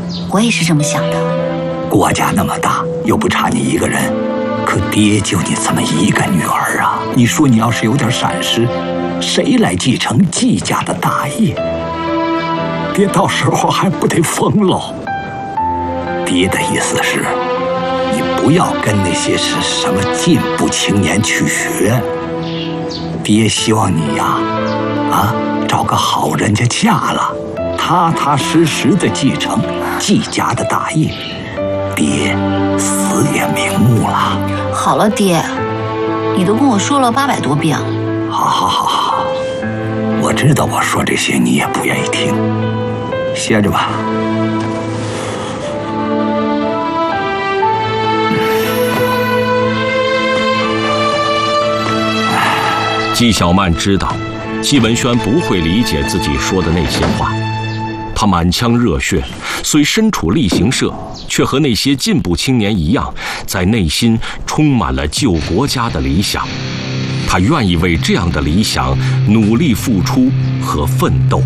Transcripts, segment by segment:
我也是这么想的。 国家那么大，又不差你一个人，可爹就你这么一个女儿啊！你说你要是有点闪失，谁来继承季家的大业？爹到时候还不得疯喽？爹的意思是，你不要跟那些是什么进步青年去学。爹希望你呀，找个好人家嫁了，踏踏实实的继承季家的大业。爹死也瞑目了。 好了，爹，你都跟我说了800多遍了。 好，我知道我说这些你也不愿意听，歇着吧。 纪晓曼知道，纪文轩不会理解自己说的那些话。他满腔热血，虽身处力行社，却和那些进步青年一样，在内心充满了救国家的理想。他愿意为这样的理想努力付出和奋斗。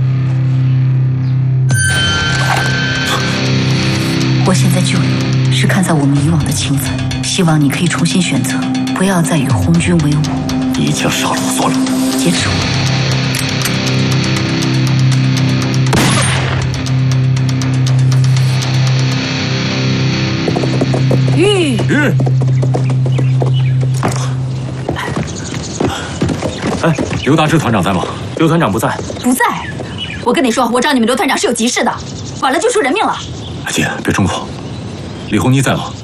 我现在救你，是看在我们以往的情分，希望你可以重新选择，不要再与红军为伍。 你已经杀了我算了， 劫持我。玉， 哎，刘大志团长在吗？刘团长不在。 不在。我跟你说，我找你们刘团长是有急事的，晚了就出人命了。 姐，别冲动。李红妮在吗？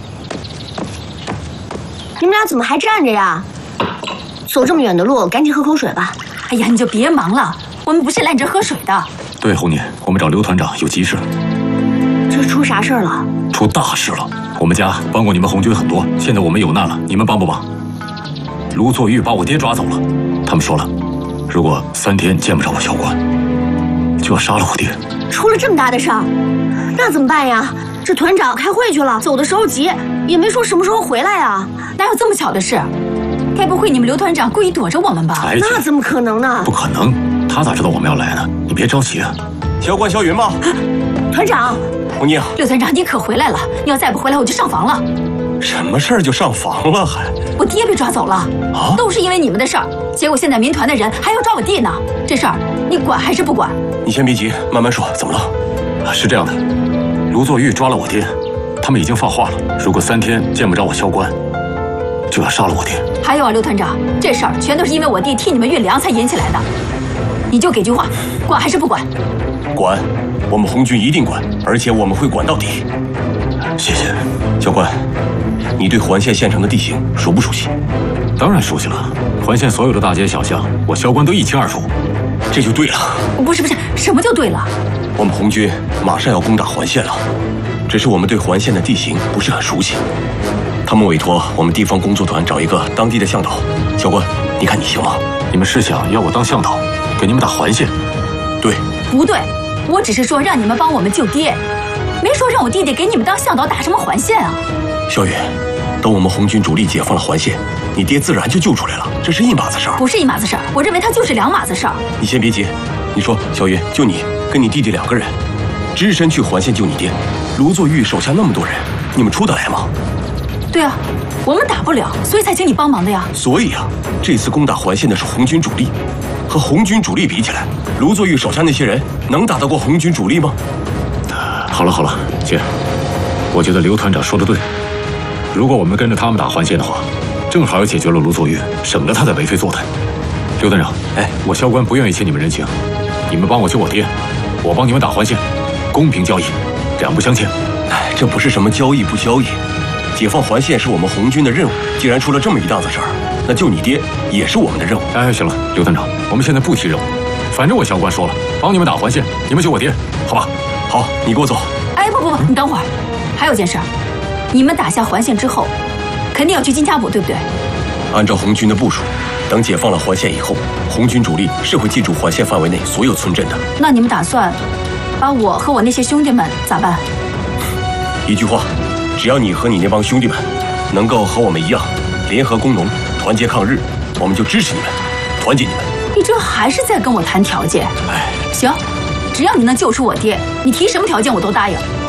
你们俩怎么还站着呀？走这么远的路，赶紧喝口水吧。 哎呀，你就别忙了，我们不是来你这喝水的。 对，红妮，我们找刘团长有急事。 这出啥事儿了？ 出大事了！我们家帮过你们红军很多，现在我们有难了，你们帮不帮？卢作玉把我爹抓走了，他们说了，如果3天见不着我校官，就要杀了我爹。 出了这么大的事儿，那怎么办呀？这团长开会去了，走的时候急，也没说什么时候回来呀。 哪有这么巧的事？该不会你们刘团长故意躲着我们吧？ 那怎么可能呢？ 不可能，他咋知道我们要来呢？你别着急啊。 校官萧云吗？ 团长， 红妮， 刘团长，你可回来了！你要再不回来，我就上访了。 什么事儿就上访了还？ 我爹被抓走了啊！都是因为你们的事儿，结果现在民团的人还要抓我弟呢。这事儿你管还是不管？ 你先别急，慢慢说，怎么了？ 是这样的，卢作玉抓了我爹，他们已经放话了，如果3天见不着我校官，就要杀了我爹。 还有啊，刘团长，这事儿全都是因为我弟替你们运粮才引起来的，你就给句话，管还是不管？ 管，我们红军一定管，而且我们会管到底。 谢谢。 教官，你对环县县城的地形熟不熟悉？ 当然熟悉了，环县所有的大街小巷，我校官都一清二楚。 这就对了。 不是，什么就对了？ 我们红军马上要攻打环县了，只是我们对环县的地形不是很熟悉。他们委托我们地方工作团找一个当地的向导。教官，你看你行吗？ 你们是想要我当向导，给你们打环县？ 对。 不对，我只是说让你们帮我们救爹，没说让我弟弟给你们当向导打什么环县啊。 萧云，等我们红军主力解放了环县，你爹自然就救出来了，这是一码子事儿。 不是一码子事儿，我认为他就是2码子事儿。 你先别急，你说萧云，就你跟你弟弟2个人，只身去环县救你爹，卢作玉手下那么多人，你们出得来吗？ 对啊，我们打不了，所以才请你帮忙的呀。 所以啊，这次攻打环县的是红军主力，和红军主力比起来，卢作玉手下那些人能打得过红军主力吗？ 好了，姐，我觉得刘团长说的对。如果我们跟着他们打环县的话，正好解决了卢作玉，省得他在为非作歹。刘团长，我校官不愿意欠你们人情，你们帮我救我爹，我帮你们打环县，公平交易，两不相欠。 这不是什么交易不交易，解放环县是我们红军的任务。既然出了这么一档子事儿，那救你爹也是我们的任务。 行了，刘团长，我们现在不提任务，反正我校官说了，帮你们打环县，你们救我爹，好吧？ 好，你给我走。 不，你等会儿，还有件事，你们打下环县之后，肯定要去金家堡，对不对？ 按照红军的部署，等解放了环县以后，红军主力是会进驻环县范围内所有村镇的。 那你们打算把我和我那些兄弟们咋办？ 一句话，只要你和你那帮兄弟们能够和我们一样联合工农，团结抗日，我们就支持你们，团结你们。 你这还是在跟我谈条件？行，只要你能救出我爹，你提什么条件我都答应。